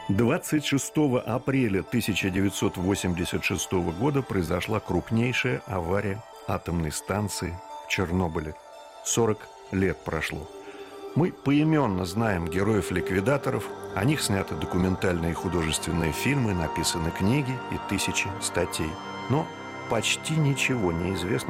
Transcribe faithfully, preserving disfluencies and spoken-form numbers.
двадцать шестого апреля тысяча девятьсот восемьдесят шестого года произошла крупнейшая авария атомной станции в Чернобыле. сорок лет прошло. Мы поименно знаем героев-ликвидаторов, о них сняты документальные и художественные фильмы, написаны книги и тысячи статей. Но почти ничего не известно